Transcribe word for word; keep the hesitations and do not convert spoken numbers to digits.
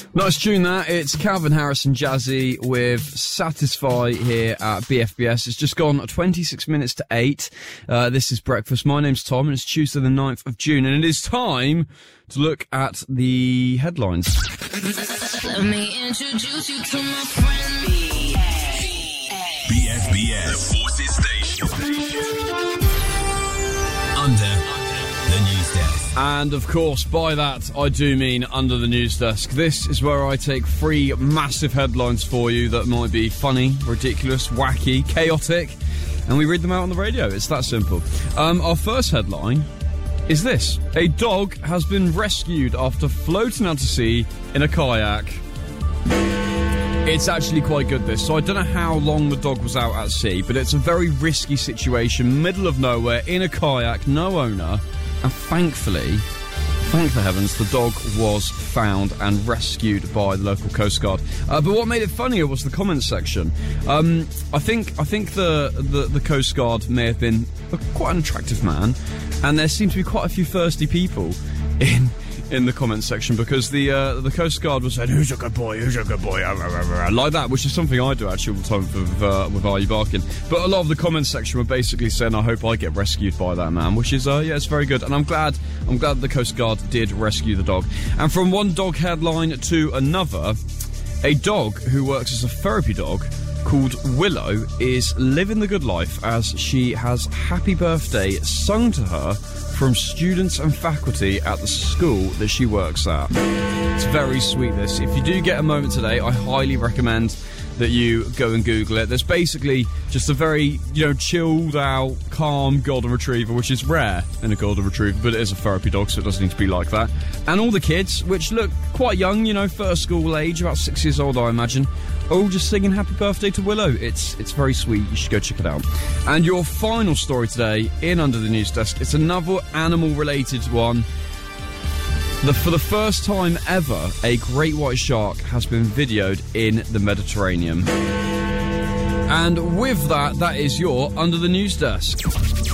Nice tune that. It's Calvin Harris and Jazzy with Satisfy here at B F B S. It's just gone twenty-six minutes to eight. Uh, this is Breakfast. My name's Tom and it's Tuesday the ninth of June and it is time to look at the headlines. Let me introduce you to my friend B F B S, the Forces Station. Under the news desk. And of course, by that, I do mean under the news desk. This is where I take three massive headlines for you that might be funny, ridiculous, wacky, chaotic, and we read them out on the radio. It's that simple. Um, our first headline is this. A dog has been rescued after floating out to sea in a kayak. It's actually quite good, this. So I don't know how long the dog was out at sea, but it's a very risky situation, middle of nowhere, in a kayak, no owner. And thankfully, thank the heavens, the dog was found and rescued by the local Coast Guard. Uh, but what made it funnier was the comments section. Um, I think I think the, the, the Coast Guard may have been a, quite an attractive man, and there seemed to be quite a few thirsty people in in the comments section because the uh, the Coast Guard was saying, "Who's a good boy? Who's a good boy?" like that, which is something I do actually all the time with uh, with Are You Barking? But a lot of the comments section were basically saying, "I hope I get rescued by that man," which is uh, yeah, it's very good, and I'm glad I'm glad the Coast Guard did rescue the dog. And from one dog headline to another, a dog who works as a therapy dog called Willow is living the good life as she has happy birthday sung to her from students and faculty at the school that she works at. It's very sweet, this. If you do get a moment today, I highly recommend that you go and Google it. There's basically just a very, you know, chilled out, calm golden retriever, which is rare in a golden retriever, but it is a therapy dog, so it doesn't need to be like that. And all the kids, which look quite young, you know, first school age, about six years old, I imagine, are all just singing happy birthday to Willow. It's it's very sweet. You should go check it out. And your final story today in Under the News Desk, it's another animal-related one. The, for the first time ever, a great white shark has been videoed in the Mediterranean. And with that, that is your Under the News Desk.